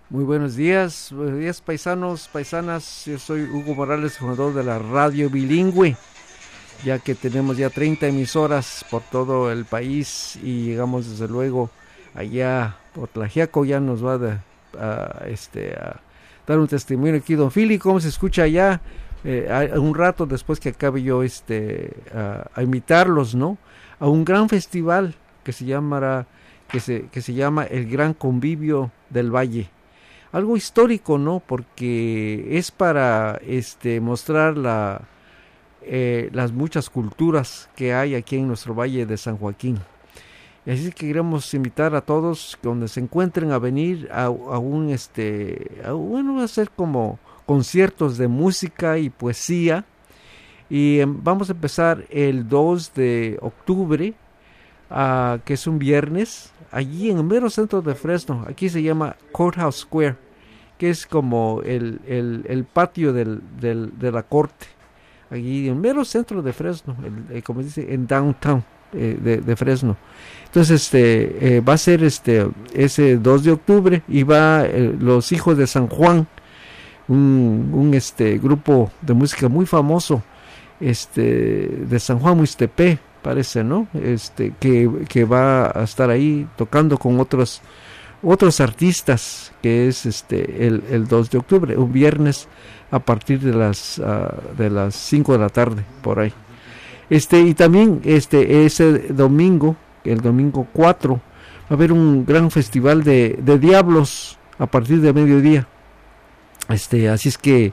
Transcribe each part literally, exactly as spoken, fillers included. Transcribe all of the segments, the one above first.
Muy buenos días, buenos días paisanos, paisanas. Yo soy Hugo Morales, fundador de la Radio Bilingüe, ya que tenemos ya treinta emisoras por todo el país y llegamos desde luego allá por Tlaxiaco. Ya nos va de, a, este, a dar un testimonio aquí don Fili, cómo se escucha allá, eh, a, un rato después que acabe yo este, a, a invitarlos, ¿no?, a un gran festival que se llamará, que se, que se llama el Gran Convivio del Valle. Algo histórico, ¿no?, porque es para este mostrar la eh, las muchas culturas que hay aquí en nuestro Valle de San Joaquín. Y así que queremos invitar a todos donde se encuentren a venir a, a un este a, bueno, va a ser como conciertos de música y poesía. Y um, vamos a empezar el dos de octubre, uh, que es un viernes, allí en el mero centro de Fresno. Aquí se llama Courthouse Square, que es como el, el, el patio del, del, de la corte, allí en el mero centro de Fresno, el, el, como dice, en downtown eh, de, de Fresno. Entonces este eh, va a ser este ese dos de octubre y va eh, los Hijos de San Juan, un, un este grupo de música muy famoso este de San Juan Mixtepec, parece, ¿no? Este que, que va a estar ahí tocando con otros otros artistas, que es este el, el dos de octubre, un viernes a partir de las uh, de las cinco de la tarde por ahí. Este y también este ese domingo, el domingo cuatro, va a haber un gran festival de, de diablos a partir de mediodía. Este, así es que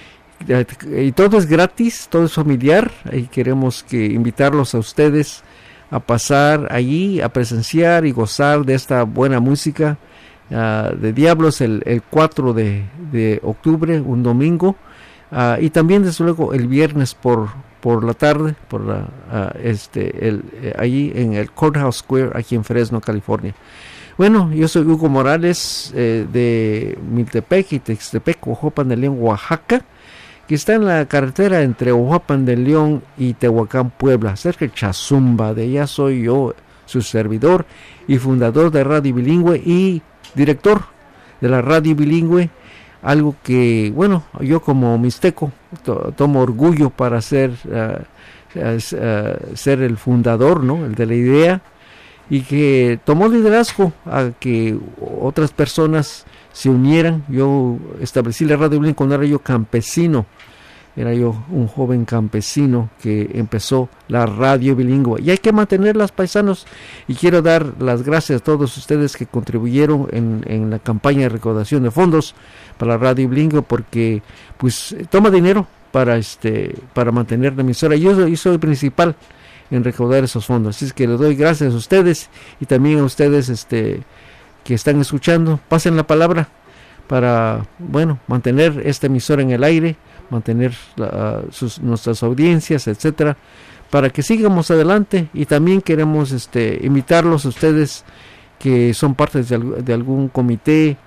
y todo es gratis, todo es familiar, y queremos que invitarlos a ustedes a pasar allí, a presenciar y gozar de esta buena música uh, de diablos el, el cuatro de octubre, un domingo, uh, y también desde luego el viernes por por la tarde, por la, uh, este el eh, allí en el Courthouse Square, aquí en Fresno, California. Bueno, yo soy Hugo Morales, eh, de Miltepec y Textepec, Ojoapan de León, Oaxaca, que está en la carretera entre Ojoapan de León y Tehuacán, Puebla, cerca de Chazumba. De allá soy yo, su servidor y fundador de Radio Bilingüe y director de la Radio Bilingüe, algo que, bueno, yo como mixteco to, tomo orgullo para ser, uh, uh, uh, ser el fundador, ¿no?, el de la idea, y que tomó liderazgo a que otras personas se unieran. Yo establecí la Radio Bilingüe cuando era yo campesino, era yo un joven campesino que empezó la Radio Bilingüe, y hay que mantenerlas, paisanos, y quiero dar las gracias a todos ustedes que contribuyeron en, en la campaña de recaudación de fondos para la Radio Bilingüe, porque pues toma dinero para este para mantener la emisora. Yo, yo soy el principal en recaudar esos fondos, así es que les doy gracias a ustedes y también a ustedes este que están escuchando. Pasen la palabra para, bueno, mantener esta emisora en el aire, mantener la, sus, nuestras audiencias, etcétera, para que sigamos adelante. Y también queremos este invitarlos a ustedes que son parte de, de algún comité,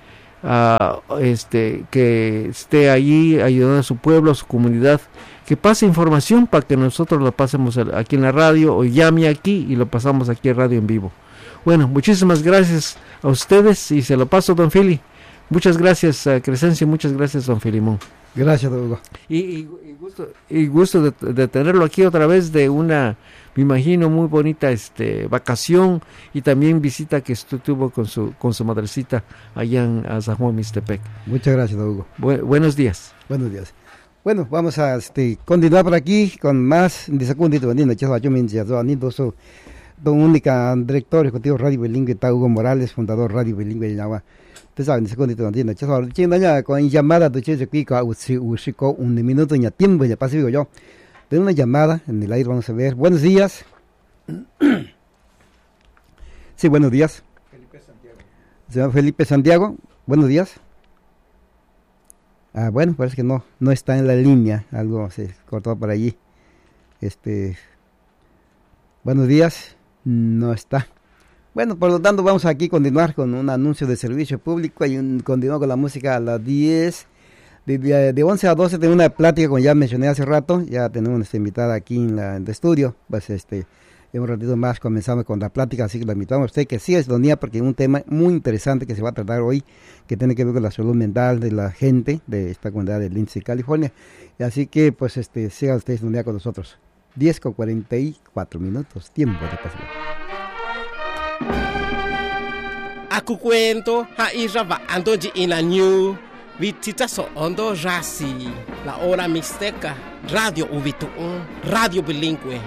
a este que esté allí ayudando a su pueblo, a su comunidad, que pase información para que nosotros lo pasemos aquí en la radio, o llame aquí y lo pasamos aquí en radio en vivo. Bueno, muchísimas gracias a ustedes y se lo paso, don Fili. Muchas gracias, uh, Crescencio, muchas gracias, don Filimón. Gracias, don Hugo. Y, y, y gusto, y gusto de, de tenerlo aquí otra vez, de una, me imagino, muy bonita este vacación, y también visita que tuvo con su con su madrecita allá en a San Juan Mixtepec. Muchas gracias, don Hugo. Bu- buenos días. Buenos días. Bueno, vamos a este, continuar por aquí con más de secundito, ¿no? Don única director ejecutivo Radio Bilingüe, Hugo Morales, fundador Radio Bilingüe de Nahua. Te saben, secundito, ¿no? Chingada con llamada de Cheche Kiko, Usico, un minuto y a tiempo ya pasivo yo. De una llamada en el aire, vamos a ver. Buenos días. Sí, buenos días. Felipe Santiago. Señor Felipe Santiago, buenos días. Ah, bueno, parece que no, no está en la línea, algo se cortó por allí. Este, buenos días, no está. Bueno, por lo tanto vamos aquí a continuar con un anuncio de servicio público y un, continuamos con la música a las diez. De, de, de once a doce tengo una plática, como ya mencioné hace rato, ya tenemos esta invitada aquí en, la, en el estudio, pues este, En un ratito más comenzamos con la plática, así que lo invitamos a usted que siga sintonía porque es un tema muy interesante que se va a tratar hoy, que tiene que ver con la salud mental de la gente de esta comunidad de Lindsay, California. Así que pues este siga usted sintonía con nosotros. diez con cuarenta y cuatro minutos, tiempo de pasión. Aku cuento ha iraba ando ina new vitita so ondo rasi la hora mixteca radio uvitu radio bilingüe.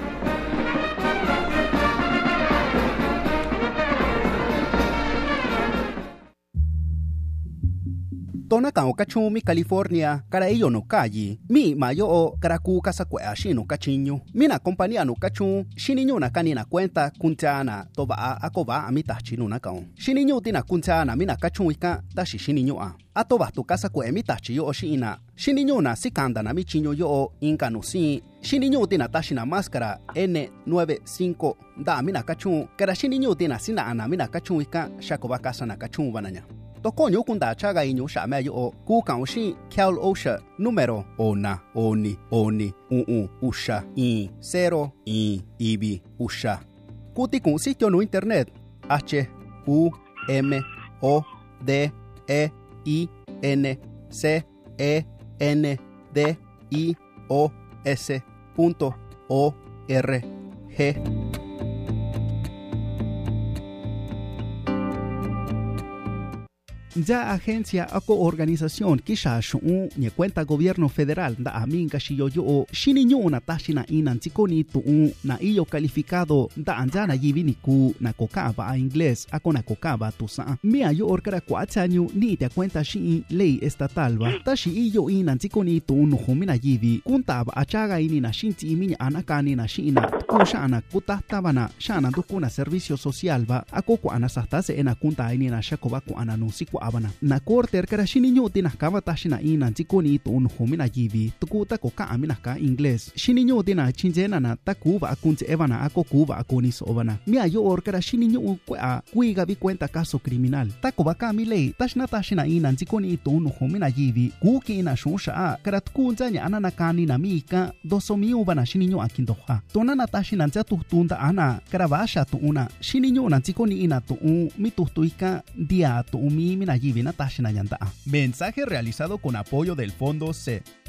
Tona ka okachu mi California kara iyo no kayi mi mayo o karaku kasakwe ashino kachinyo mina compañía no kachu shininyo na kanina cuenta kuntana toba akoba amita chinu na kaon shininyo tina kuntana mina kachu ika tashi shininyo a atoba tu kasakwe amita chiyo oshina shininyo na sikanda na michinyo yo inka no si shininyo tina tashi na máscara N noventa y cinco da mina kachu kara shininyo tina sina ana mina kachu ika shakoba kasa na kachu bananya Tokonyo kunda chaga inyo shame yo ku kaunshi Cal Osha número ona oni oni uu usha i cero i ibi usha. Kuti kun sitio no internet H U M O D E I N C E N D I O S punto O R G. Ya agencia o organización kisha shun ni cuenta gobierno federal da aminga shiyoyo o shininyo na tashina inan tikoni tu na iyo calificado da anjana yivini ku na kokaba a inglés a kona kokaba tu sa mia yo orkara kwatsanyu ni te cuenta shi ley estatal ba tashi iyo inan tikoni tu no humina yivi kuntaba achaga ini na shinti iminya anakani na shina kushana kutatabana shana dukuna servicio social ba akoko anasastase ena kunta ini na shakoba ku ananusiku abana na korte erkara shininyo tina kava tashina ina tikoni to un homina yivi tukuta koka amina ka inglés shininyo tina chinjena na takuva akunze evana ako kuva akonis obana mia yo orkara shininyo kwa kuiga vi cuenta caso criminal takoba ka mi lei tashna tashina ina tikoni to un homina yivi kuki ina shusha a karatkunza nya anana kani na mika dosomi ubana shininyo akindoha tonana tashina nza tutunda ana karavasha tu una shininyo na tikoni ina to un mitutuika dia to umi mina. Mensaje realizado con apoyo del Fondo C.